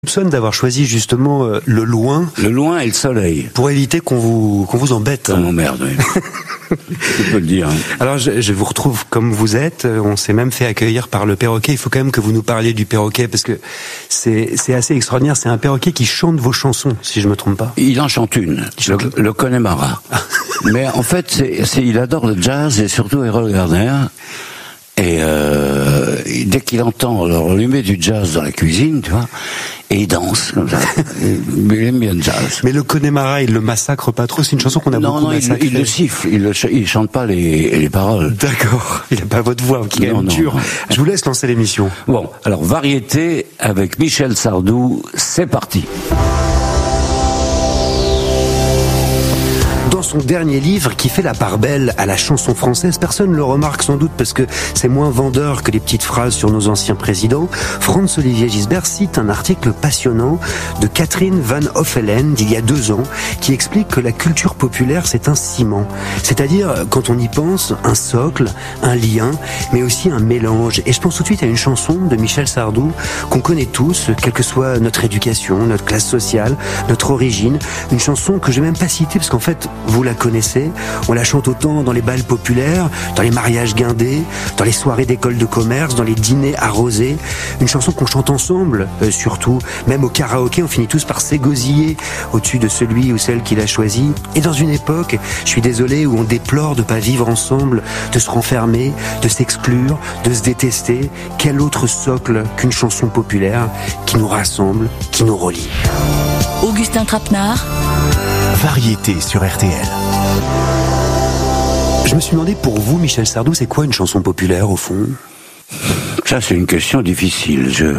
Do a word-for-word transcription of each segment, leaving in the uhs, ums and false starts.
Soupçonne d'avoir choisi justement euh, le loin. Le loin et le soleil. Pour éviter qu'on vous qu'on vous embête. Ça m'emmerde, oui. Tu peux le dire. Hein. Alors je, je vous retrouve comme vous êtes. On s'est même fait accueillir par le perroquet. Il faut quand même que vous nous parliez du perroquet parce que c'est c'est assez extraordinaire. C'est un perroquet qui chante vos chansons, si je me trompe pas. Il en chante une. Je le, le Connemara. Mais en fait, c'est, c'est, il adore le jazz et surtout Erroll Garner. Et euh, dès qu'il entend, alors on lui met du jazz dans la cuisine, tu vois, et il danse comme ça. Mais il aime bien le jazz. Mais le Connemara, il le massacre pas trop. C'est une chanson qu'on a non, beaucoup non, massacrée. Il, il le siffle. Il ne il chante pas les, les paroles. D'accord. Il n'a pas votre voix qui est quand même dure. Je vous laisse lancer l'émission. Bon, alors variété avec Michel Sardou, c'est parti. Dans son dernier livre qui fait la part belle à la chanson française, personne ne le remarque sans doute parce que c'est moins vendeur que les petites phrases sur nos anciens présidents, Franz-Olivier Gisbert cite un article passionnant de Catherine Van Hoffelen d'il y a deux ans qui explique que la culture populaire c'est un ciment, c'est-à-dire quand on y pense un socle, un lien, mais aussi un mélange. Et je pense tout de suite à une chanson de Michel Sardou qu'on connaît tous, quelle que soit notre éducation, notre classe sociale, notre origine, une chanson que je vais même pas citer parce qu'en fait vous la connaissez, on la chante autant dans les bals populaires, dans les mariages guindés, dans les soirées d'école de commerce, dans les dîners arrosés. Une chanson qu'on chante ensemble, euh, surtout. Même au karaoké, on finit tous par s'égosiller au-dessus de celui ou celle qui l'a choisi. Et dans une époque, je suis désolé, où on déplore de pas vivre ensemble, de se renfermer, de s'exclure, de se détester, quel autre socle qu'une chanson populaire qui nous rassemble, qui nous relie. Augustin Trapenard. Variété sur R T L. Je me suis demandé pour vous, Michel Sardou, c'est quoi une chanson populaire au fond ? Ça, c'est une question difficile. Je,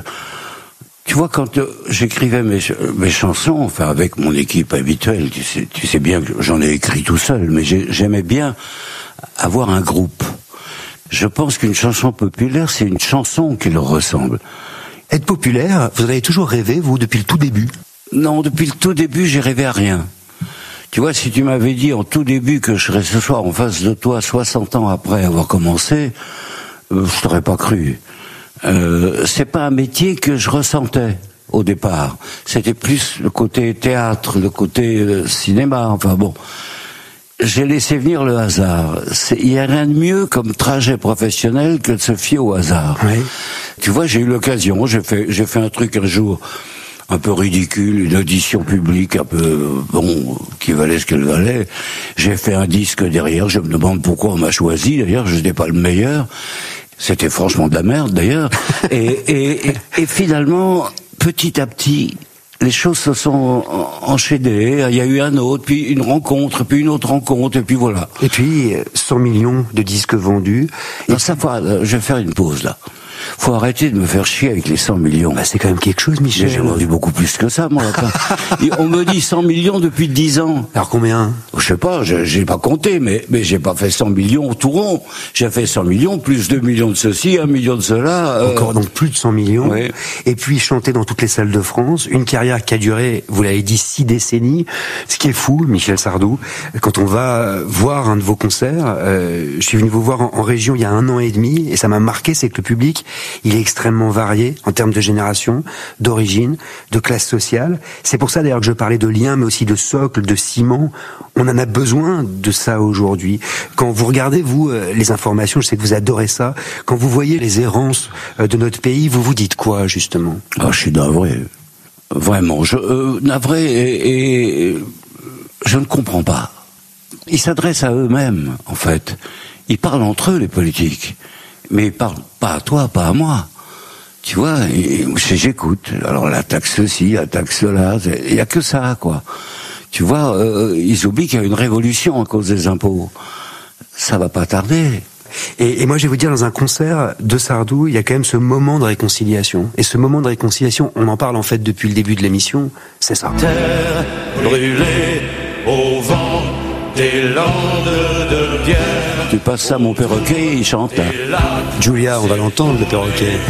tu vois, quand euh, j'écrivais mes, mes chansons, enfin avec mon équipe habituelle, tu sais, tu sais bien que j'en ai écrit tout seul, mais j'ai, j'aimais bien avoir un groupe. Je pense qu'une chanson populaire, c'est une chanson qui leur ressemble. Être populaire, vous en avez toujours rêvé, vous, depuis le tout début ? Non, depuis le tout début, j'ai rêvé à rien. Tu vois, si tu m'avais dit en tout début que je serais ce soir en face de toi, soixante ans après avoir commencé, euh, je t'aurais pas cru. Euh, c'est pas un métier que je ressentais au départ. C'était plus le côté théâtre, le côté euh, cinéma, enfin bon. J'ai laissé venir le hasard. Il y a rien de mieux comme trajet professionnel que de se fier au hasard. Oui. Tu vois, j'ai eu l'occasion, j'ai fait, j'ai fait un truc un jour un peu ridicule, une audition publique un peu, bon, qui valait ce qu'elle valait. J'ai fait un disque derrière, je me demande pourquoi on m'a choisi, d'ailleurs, je n'étais pas le meilleur. C'était franchement de la merde, d'ailleurs. et, et, et, et finalement, petit à petit, les choses se sont enchaînées. Il y a eu un autre, puis une rencontre, puis une autre rencontre, et puis voilà. Et puis, cent millions de disques vendus. Non, ça va, je vais faire une pause, là. Faut arrêter de me faire chier avec les cent millions. Bah, c'est quand même quelque chose, Michel. J'ai vendu beaucoup plus que ça, moi. On me dit cent millions depuis dix ans. Alors combien ? Je sais pas, je, j'ai pas compté, mais, mais j'ai pas fait cent millions tout rond. J'ai fait cent millions, plus deux millions de ceci, un million de cela. Euh... Encore donc plus de cent millions. Oui. Et puis chanter dans toutes les salles de France. Une carrière qui a duré, vous l'avez dit, six décennies. Ce qui est fou, Michel Sardou, quand on va voir un de vos concerts, euh, je suis venu vous voir en, en région il y a un an et demi, et ça m'a marqué, c'est que le public, il est extrêmement varié en termes de génération, d'origine, de classe sociale. C'est pour ça d'ailleurs que je parlais de lien, mais aussi de socle, de ciment. On en a besoin de ça aujourd'hui. Quand vous regardez, vous, euh, les informations, je sais que vous adorez ça, quand vous voyez les errances euh, de notre pays, vous vous dites quoi, justement ? Ah, je suis navré. Vraiment. Je, euh, navré et, et je ne comprends pas. Ils s'adressent à eux-mêmes, en fait. Ils parlent entre eux, les politiques. Mais ils parlent pas à toi, pas à moi. Tu vois, et, j'écoute. Alors la taxe ceci, la taxe cela, il y a que ça, quoi. Tu vois, euh, ils oublient qu'il y a une révolution à cause des impôts. Ça va pas tarder. Et, et moi, je vais vous dire, dans un concert de Sardou, il y a quand même ce moment de réconciliation. Et ce moment de réconciliation, on en parle en fait depuis le début de l'émission, c'est ça. Terre brûlée au vent des landes de pierre. Tu passes ça, mon perroquet, il chante. Julia, on va l'entendre, le perroquet.